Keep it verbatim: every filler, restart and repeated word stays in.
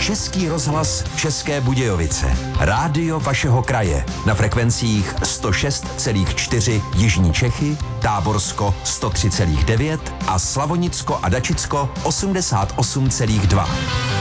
Český rozhlas České Budějovice. Rádio vašeho kraje na frekvencích sto šest celá čtyři Jižní Čechy, Táborsko sto tři celá devět a Slavonicko a Dačicko osmdesát osm celá dva.